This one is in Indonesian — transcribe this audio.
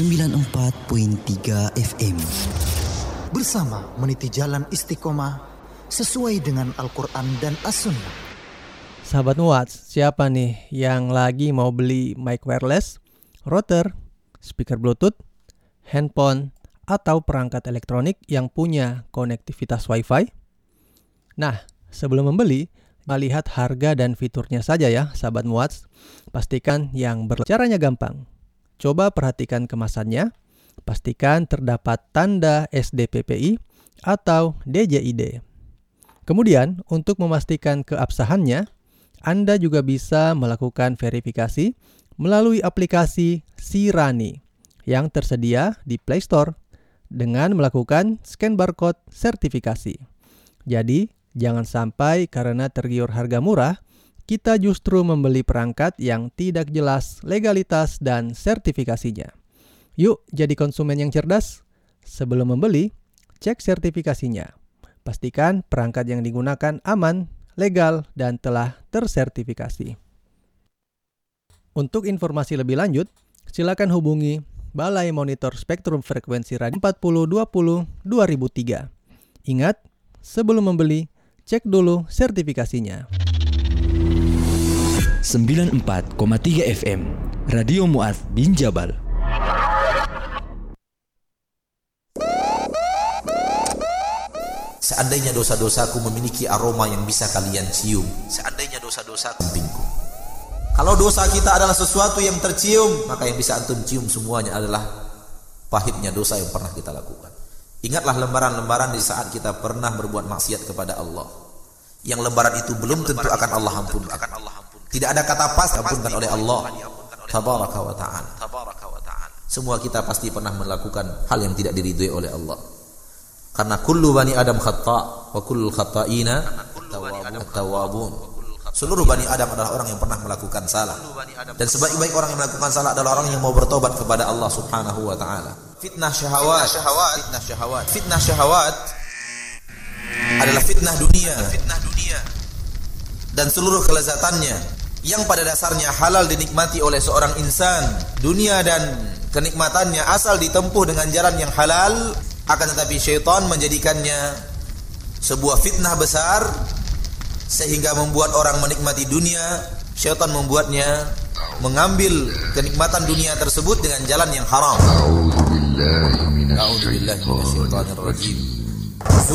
94.3 FM. Bersama meniti jalan istiqomah sesuai dengan Al-Quran dan As-Sunnah. Sahabat Muaz, siapa nih yang lagi mau beli mic wireless, router, speaker Bluetooth, handphone, atau perangkat elektronik yang punya konektivitas Wi-Fi? Nah, sebelum membeli, lihat harga dan fiturnya saja ya, sahabat Muaz. Pastikan yang caranya gampang. Coba perhatikan kemasannya, pastikan terdapat tanda SDPPI atau DJID. Kemudian, untuk memastikan keabsahannya, Anda juga bisa melakukan verifikasi melalui aplikasi Sirani yang tersedia di Play Store dengan melakukan scan barcode sertifikasi. Jadi, jangan sampai karena tergiur harga murah, kita justru membeli perangkat yang tidak jelas legalitas dan sertifikasinya. Yuk jadi konsumen yang cerdas. Sebelum membeli, cek sertifikasinya. Pastikan perangkat yang digunakan aman, legal, dan telah tersertifikasi. Untuk informasi lebih lanjut, silakan hubungi Balai Monitor Spektrum Frekuensi Radio 4020-2003. Ingat, sebelum membeli, cek dulu sertifikasinya. 94,3 FM Radio Muaz bin Jabal. Seandainya dosa-dosaku memiliki aroma yang bisa kalian cium, seandainya dosa-dosaku sampingku. Kalau dosa kita adalah sesuatu yang tercium, maka yang bisa antum cium semuanya adalah pahitnya dosa yang pernah kita lakukan. Ingatlah lembaran-lembaran di saat kita pernah berbuat maksiat kepada Allah. Yang lembaran itu belum tentu akan Allah ampunkan. Tidak ada kata pas diampunkan oleh Allah Tabaraka wa ta'ala. Semua kita pasti pernah melakukan hal yang tidak diridhoi oleh Allah. Karena kullu bani Adam khata' wa kullul khata'ina at-tawwabun. Seluruh bani Adam adalah orang yang pernah melakukan salah. Dan sebaik-baik orang yang melakukan salah adalah orang yang mau bertobat kepada Allah Subhanahu wa ta'ala. Fitnah syahwat adalah fitnah dunia dan seluruh kelezatannya yang pada dasarnya halal dinikmati oleh seorang insan. Dunia dan kenikmatannya asal ditempuh dengan jalan yang halal, akan tetapi syaitan menjadikannya sebuah fitnah besar sehingga membuat orang menikmati dunia. Syaitan membuatnya mengambil kenikmatan dunia tersebut dengan jalan yang haram. A'udzubillahi minasyaitonir rajim.